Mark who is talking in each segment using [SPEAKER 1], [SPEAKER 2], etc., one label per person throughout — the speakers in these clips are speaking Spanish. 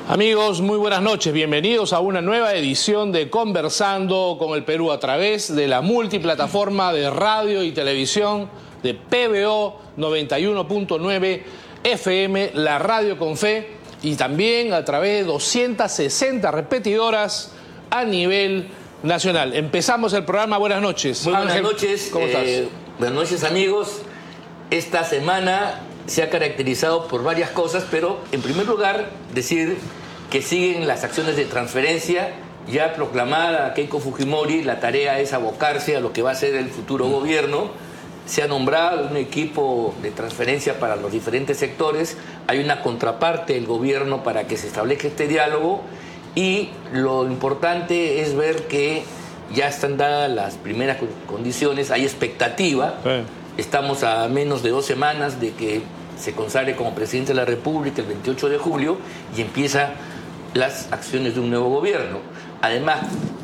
[SPEAKER 1] Amigos, muy buenas noches. Bienvenidos a una nueva edición de Conversando con el Perú a través de la multiplataforma de radio y televisión de PBO 91.9 FM, la radio con fe, y también a través de 260 repetidoras a nivel nacional. Empezamos el programa. Buenas noches.
[SPEAKER 2] Muy buenas
[SPEAKER 1] Ángel,
[SPEAKER 2] noches.
[SPEAKER 1] ¿cómo estás?
[SPEAKER 2] Buenas noches, amigos. Esta semana se ha caracterizado por varias cosas, pero en primer lugar decir que siguen las acciones de transferencia ya proclamada Keiko Fujimori. La tarea es abocarse a lo que va a ser el futuro gobierno. Se ha nombrado un equipo de transferencia para los diferentes sectores. Hay una contraparte del gobierno para que se establezca este diálogo, y lo importante es ver que ya están dadas las primeras condiciones. Hay expectativa. Estamos a menos de 2 semanas de que se consagre como presidente de la República el 28 de julio y empieza las acciones de un nuevo gobierno. Además,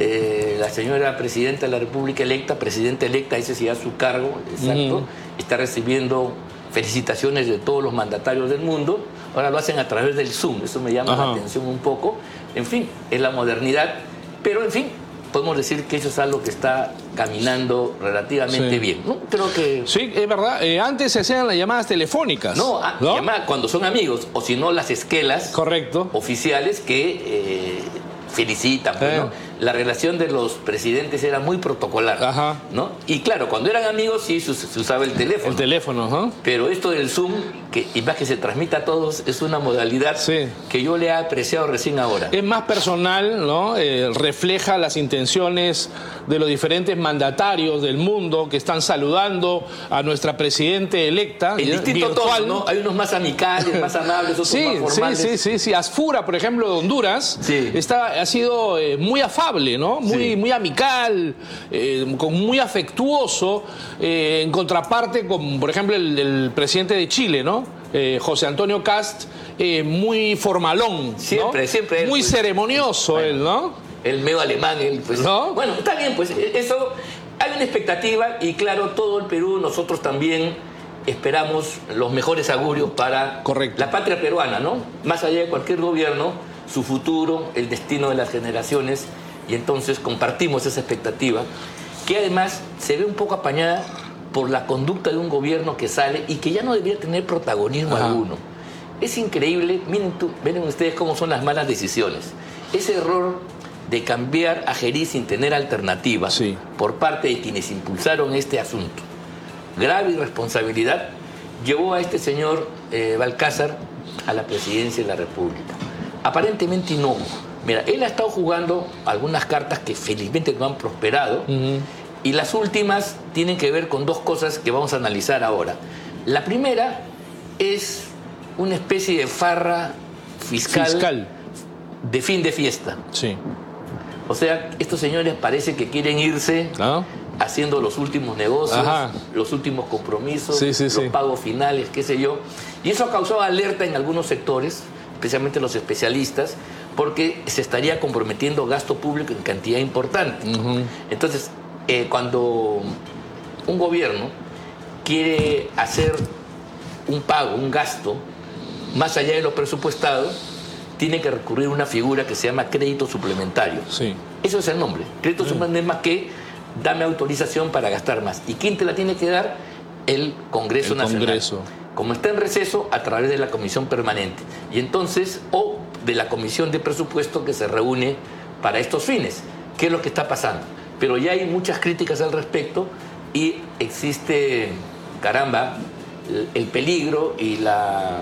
[SPEAKER 2] la señora presidenta de la República electa, presidenta electa, ese sí a su cargo, exacto, está recibiendo felicitaciones de todos los mandatarios del mundo. Ahora lo hacen a través del Zoom, eso me llama la atención un poco. En fin, es la modernidad, pero en fin, podemos decir que eso es algo que está caminando relativamente bien, ¿no? Creo que...
[SPEAKER 1] Sí, es verdad. Antes se hacían las llamadas telefónicas.
[SPEAKER 2] No, llamadas cuando son amigos, o si no, las esquelas.
[SPEAKER 1] Correcto.
[SPEAKER 2] Oficiales que felicitan, pues, ¿no? La relación de los presidentes era muy protocolar, ¿no? Y claro, cuando eran amigos sí se usaba el teléfono.
[SPEAKER 1] El teléfono,
[SPEAKER 2] Pero esto del Zoom, y más que se transmita a todos, es una modalidad que yo le he apreciado recién ahora.
[SPEAKER 1] Es más personal, ¿no? Refleja las intenciones de los diferentes mandatarios del mundo que están saludando a nuestra presidente electa.
[SPEAKER 2] En distinto tono, ¿no? Hay unos más amicales, más amables, otros más formales.
[SPEAKER 1] Sí. Asfura, por ejemplo, de Honduras, ha sido muy afable, ¿no? Muy amical, muy afectuoso, en contraparte con, por ejemplo, el presidente de Chile, ¿no? José Antonio Kast, muy formalón, ¿no?
[SPEAKER 2] Siempre.
[SPEAKER 1] Muy ceremonioso, bueno, él, ¿no?
[SPEAKER 2] El medio alemán, él, pues. ¿No? Bueno, está bien, pues eso, hay una expectativa, y claro, todo el Perú, nosotros también esperamos los mejores augurios para la patria peruana, ¿no? Más allá de cualquier gobierno, su futuro, el destino de las generaciones, y entonces compartimos esa expectativa, que además se ve un poco apañada por la conducta de un gobierno que sale y que ya no debería tener protagonismo alguno. Es increíble, miren ustedes cómo son las malas decisiones. Ese error de cambiar a Gerí sin tener alternativa por parte de quienes impulsaron este asunto, grave irresponsabilidad, llevó a este señor Balcázar a la presidencia de la República. Aparentemente inocuo. Mira, él ha estado jugando algunas cartas que felizmente no han prosperado, y las últimas tienen que ver con 2 cosas que vamos a analizar ahora. La primera es una especie de farra fiscal de fin de fiesta. O sea, estos señores parece que quieren irse haciendo los últimos negocios, los últimos compromisos, los pagos finales, qué sé yo. Y eso ha causado alerta en algunos sectores, especialmente los especialistas, porque se estaría comprometiendo gasto público en cantidad importante. Entonces, cuando un gobierno quiere hacer un pago, un gasto, más allá de lo presupuestado, tiene que recurrir a una figura que se llama crédito suplementario. Eso es el nombre. Crédito suplementario es más que dame autorización para gastar más. ¿Y quién te la tiene que dar? El Congreso Nacional. Como está en receso, a través de la Comisión Permanente. Y entonces, o de la Comisión de Presupuesto que se reúne para estos fines. ¿Qué es lo que está pasando? Pero ya hay muchas críticas al respecto, y existe, caramba, el peligro y la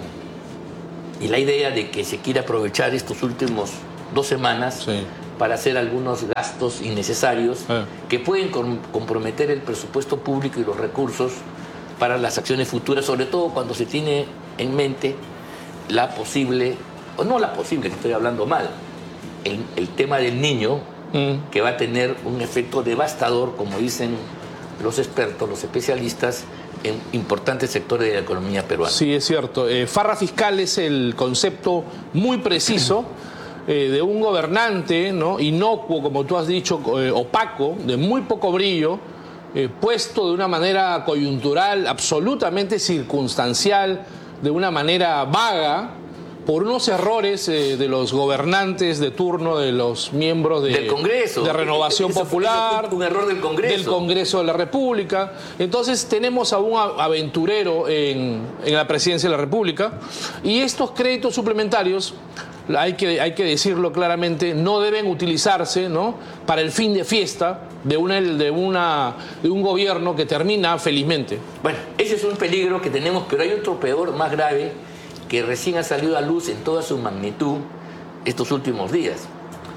[SPEAKER 2] idea de que se quiere aprovechar estos últimos 2 semanas para hacer algunos gastos innecesarios que pueden comprometer el presupuesto público y los recursos para las acciones futuras, sobre todo cuando se tiene en mente la posible, o no la posible, que estoy hablando mal, el tema del niño, que va a tener un efecto devastador, como dicen los expertos, los especialistas, en importantes sectores de la economía peruana.
[SPEAKER 1] Sí, es cierto. Farra fiscal es el concepto muy preciso de un gobernante, ¿no? Inocuo, como tú has dicho, opaco, de muy poco brillo, puesto de una manera coyuntural, absolutamente circunstancial, de una manera vaga, por unos errores de los gobernantes de turno, de los miembros
[SPEAKER 2] del Congreso,
[SPEAKER 1] de Renovación Popular,
[SPEAKER 2] un error del
[SPEAKER 1] Congreso de la República. Entonces tenemos a un aventurero en la presidencia de la República, y estos créditos suplementarios, hay que decirlo claramente, no deben utilizarse, ¿no?, para el fin de fiesta de un gobierno que termina felizmente.
[SPEAKER 2] Bueno, ese es un peligro que tenemos, pero hay otro peor, más grave, que recién ha salido a luz en toda su magnitud estos últimos días.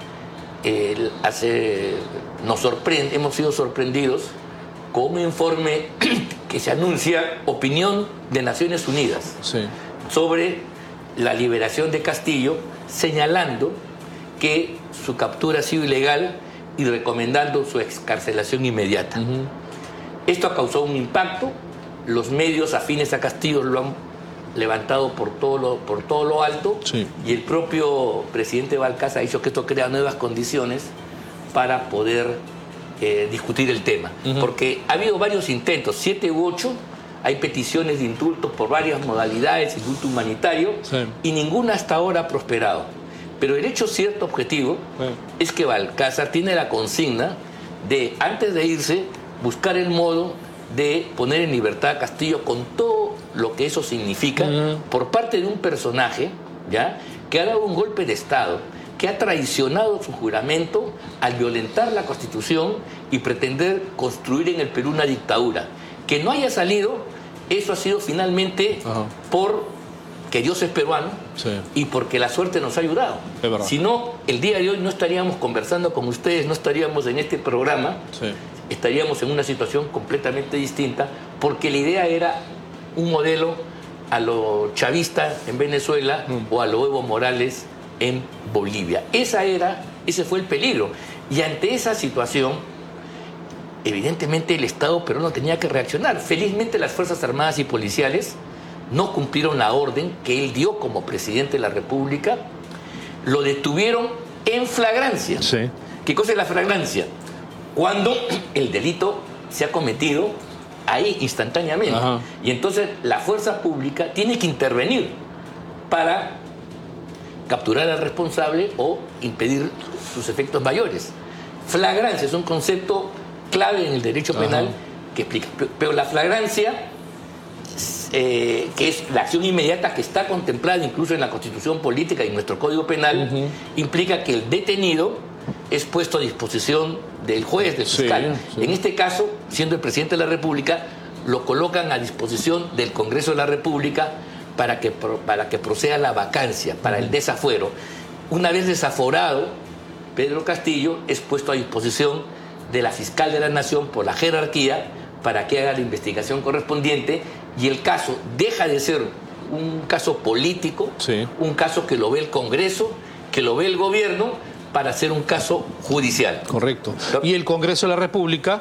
[SPEAKER 2] Hemos sido sorprendidos con un informe que se anuncia, opinión de Naciones Unidas,
[SPEAKER 1] sí, sobre
[SPEAKER 2] la liberación de Castillo, señalando que su captura ha sido ilegal y recomendando su excarcelación inmediata. Esto ha causado un impacto. Los medios afines a Castillo lo han levantado por todo lo alto, sí, y el propio presidente Balcázar ha dicho que esto crea nuevas condiciones para poder discutir el tema. Porque ha habido varios intentos, 7 u 8, hay peticiones de indultos por varias modalidades, indulto humanitario, sí, y ninguna hasta ahora ha prosperado. Pero el hecho cierto objetivo, sí, es que Balcázar tiene la consigna de, antes de irse, buscar el modo de poner en libertad a Castillo con todo lo que eso significa, por parte de un personaje, ¿ya?, que ha dado un golpe de Estado, que ha traicionado su juramento al violentar la Constitución y pretender construir en el Perú una dictadura. Que no haya salido, eso ha sido finalmente porque Dios es peruano, sí, y porque la suerte nos ha ayudado. Si no, el día de hoy no estaríamos conversando con ustedes, no estaríamos en este programa, sí, estaríamos en una situación completamente distinta, porque la idea era un modelo a lo chavista en Venezuela o a lo Evo Morales en Bolivia. Ese fue el peligro. Y ante esa situación, evidentemente el Estado peruano tenía que reaccionar. Felizmente las Fuerzas Armadas y Policiales no cumplieron la orden que él dio como presidente de la República. Lo detuvieron en flagrancia.
[SPEAKER 1] Sí.
[SPEAKER 2] ¿Qué cosa es la flagrancia? Cuando el delito se ha cometido ahí instantáneamente. Ajá. Y entonces la fuerza pública tiene que intervenir para capturar al responsable o impedir sus efectos mayores. Flagrancia es un concepto clave en el derecho penal, que explica. Pero la flagrancia, que es la acción inmediata que está contemplada incluso en la Constitución Política y en nuestro Código Penal, implica que el detenido es puesto a disposición del juez, del fiscal. Sí, sí. En este caso, siendo el presidente de la República, lo colocan a disposición del Congreso de la República para que proceda la vacancia, para el desafuero. Una vez desaforado, Pedro Castillo es puesto a disposición de la fiscal de la Nación por la jerarquía para que haga la investigación correspondiente, y el caso deja de ser un caso político, sí, un caso que lo ve el Congreso, que lo ve el gobierno, para hacer un caso judicial.
[SPEAKER 1] Correcto. Y el Congreso de la República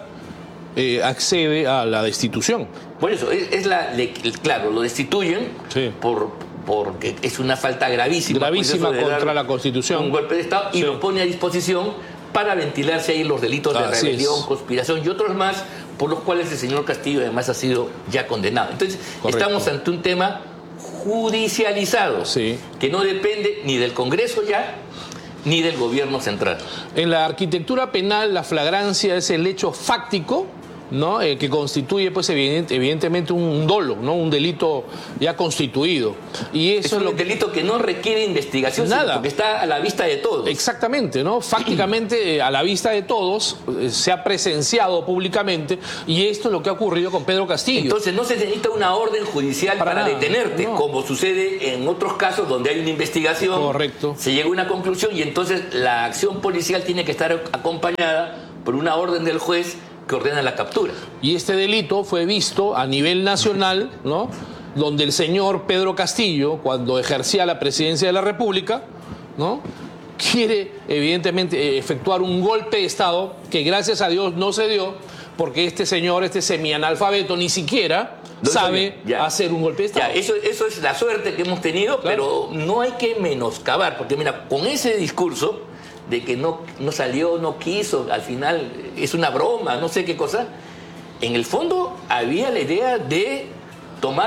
[SPEAKER 1] accede a la destitución.
[SPEAKER 2] Por eso, claro, lo destituyen, sí, porque es una falta gravísima.
[SPEAKER 1] Gravísima contra la Constitución.
[SPEAKER 2] Un golpe de Estado, sí, y lo pone a disposición para ventilarse ahí los delitos de rebelión, conspiración y otros más, por los cuales el señor Castillo además ha sido ya condenado. Entonces, correcto, estamos ante un tema judicializado, sí, que no depende ni del Congreso ya, ni del gobierno central.
[SPEAKER 1] En la arquitectura penal, la flagrancia es el hecho fáctico, ¿no?, que constituye, pues, evidentemente un dolo, ¿no?, un delito ya constituido. Y eso
[SPEAKER 2] es un delito que no requiere investigación,
[SPEAKER 1] nada,
[SPEAKER 2] porque está a la vista de todos.
[SPEAKER 1] Exactamente, ¿no? Fácticamente, a la vista de todos, se ha presenciado públicamente, y esto es lo que ha ocurrido con Pedro Castillo.
[SPEAKER 2] Entonces no se necesita una orden judicial para detenerte, no, como sucede en otros casos donde hay una investigación,
[SPEAKER 1] correcto,
[SPEAKER 2] se llega a una conclusión y entonces la acción policial tiene que estar acompañada por una orden del juez que ordena la captura.
[SPEAKER 1] Y este delito fue visto a nivel nacional, ¿no?, donde el señor Pedro Castillo, cuando ejercía la presidencia de la República, ¿no?, quiere evidentemente efectuar un golpe de Estado que gracias a Dios no se dio, porque este señor, este semianalfabeto, ni siquiera sabe hacer un golpe de Estado.
[SPEAKER 2] Eso es la suerte que hemos tenido, claro, pero no hay que menoscabar, porque mira, con ese discurso de que no salió, no quiso, al final es una broma, no sé qué cosa, en el fondo había la idea de tomar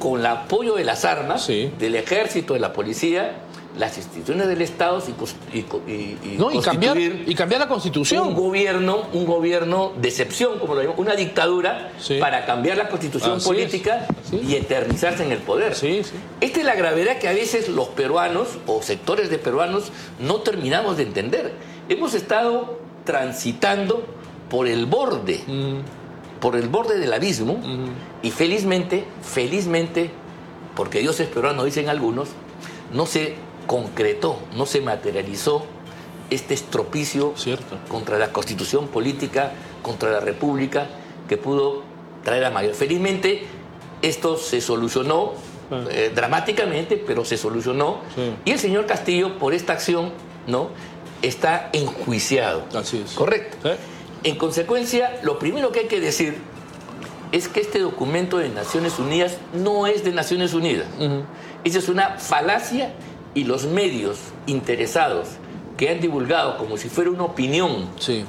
[SPEAKER 2] con el apoyo de las armas, del ejército, de la policía, las instituciones del Estado
[SPEAKER 1] y cambiar la Constitución.
[SPEAKER 2] Un gobierno de excepción, como lo llaman, una dictadura para cambiar la Constitución política y eternizarse en el poder. Esta es la gravedad que a veces los peruanos o sectores de peruanos no terminamos de entender. Hemos estado transitando por el borde del abismo y felizmente, porque Dios es peruano, dicen algunos, no se concretó, no se materializó este estropicio contra la Constitución política, contra la República, que pudo traer a mayor. Felizmente, esto se solucionó dramáticamente, pero se solucionó. Y el señor Castillo, por esta acción, ¿no?, está enjuiciado.
[SPEAKER 1] Así es.
[SPEAKER 2] Correcto. En consecuencia, lo primero que hay que decir es que este documento de Naciones Unidas no es de Naciones Unidas. Esa es una falacia, y los medios interesados que han divulgado como si fuera una opinión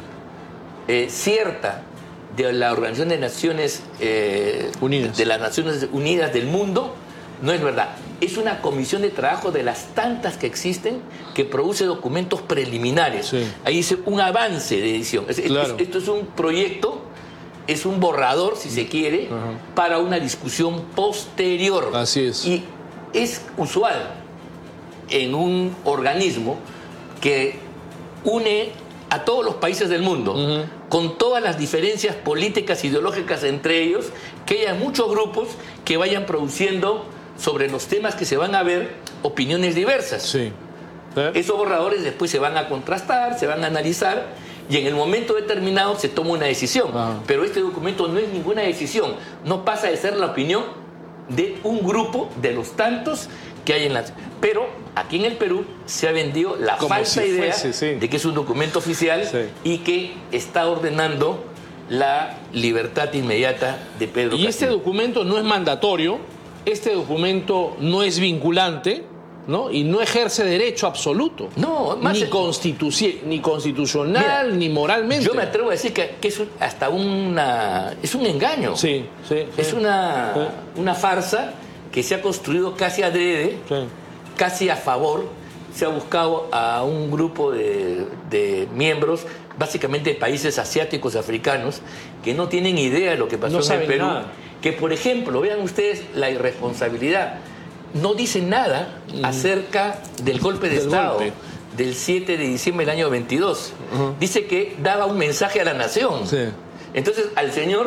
[SPEAKER 2] cierta de la Organización de Naciones Unidas, de las Naciones Unidas del mundo, no es verdad. Es una comisión de trabajo de las tantas que existen que produce documentos preliminares. Ahí dice un avance de edición. Esto es un proyecto, es un borrador, si se quiere, para una discusión posterior.
[SPEAKER 1] Así es.
[SPEAKER 2] Y es usual en un organismo que une a todos los países del mundo, con todas las diferencias políticas, ideológicas entre ellos, que haya muchos grupos que vayan produciendo sobre los temas que se van a ver opiniones diversas. Esos borradores después se van a contrastar, se van a analizar, y en el momento determinado se toma una decisión. Pero este documento no es ninguna decisión, no pasa de ser la opinión de un grupo de los tantos que hay en la... Pero aquí en el Perú se ha vendido la falsa idea de que es un documento oficial y que está ordenando la libertad inmediata de Pedro Castillo.
[SPEAKER 1] Y este documento no es mandatorio, este documento no es vinculante, ¿no? Y no ejerce derecho absoluto.
[SPEAKER 2] No, más
[SPEAKER 1] ni constitucional, ni moralmente.
[SPEAKER 2] Yo me atrevo a decir que es hasta es un engaño. Es una farsa que se ha construido casi adrede, casi a favor. Se ha buscado a un grupo de miembros, básicamente de países asiáticos, africanos, que no tienen idea de lo que pasó en el Perú. Que, por ejemplo, vean ustedes la irresponsabilidad. No dicen nada acerca del golpe de Estado del 7 de diciembre del año 22. Dice que daba un mensaje a la nación. Entonces, al señor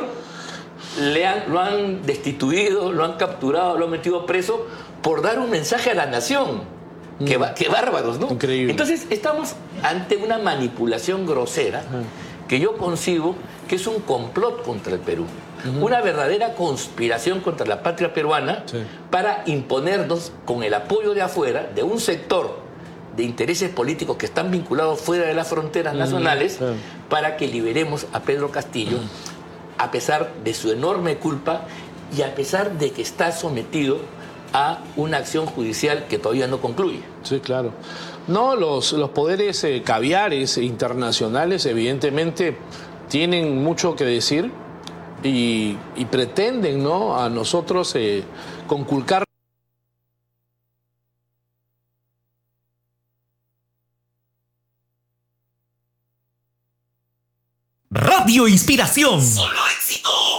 [SPEAKER 2] lo han destituido, lo han capturado, lo han metido preso por dar un mensaje a la nación. Qué bárbaros, ¿no?
[SPEAKER 1] Increíble.
[SPEAKER 2] Entonces, estamos ante una manipulación grosera que yo concibo que es un complot contra el Perú. Una verdadera conspiración contra la patria peruana para imponernos, con el apoyo de afuera, de un sector de intereses políticos que están vinculados fuera de las fronteras nacionales, para que liberemos a Pedro Castillo, a pesar de su enorme culpa y a pesar de que está sometido a una acción judicial que todavía no concluye.
[SPEAKER 1] Sí, claro. No, los poderes caviares internacionales evidentemente tienen mucho que decir y pretenden, ¿no?, a nosotros conculcar.
[SPEAKER 3] Radio Inspiración. Solo éxito.